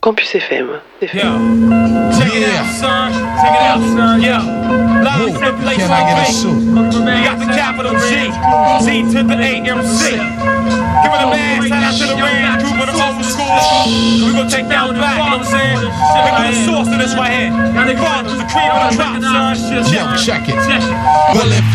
Campus FM. Yo, check it out, son. Check it out, son. Yo, live from the place on we got the capital G, Z to the AMC. Give it a man, shout out to the Rand group of the old school. We gon' take down back, you know what I'm saying? They got the source to this right here. The father, the cream of the crop, son. Yo, check it. Well, if